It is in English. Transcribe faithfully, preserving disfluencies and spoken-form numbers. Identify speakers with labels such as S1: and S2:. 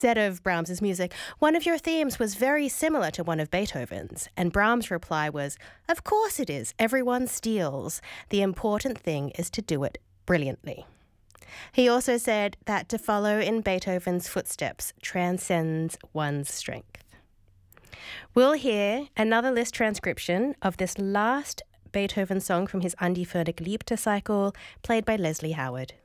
S1: said of Brahms's music, "One of your themes was very similar to one of Beethoven's." And Brahms' reply was, "Of course it is. Everyone steals. The important thing is to do it brilliantly." He also said that to follow in Beethoven's footsteps transcends one's strength. We'll hear another Liszt transcription of this last Beethoven song from his An die Ferne Geliebte cycle, played by Leslie Howard.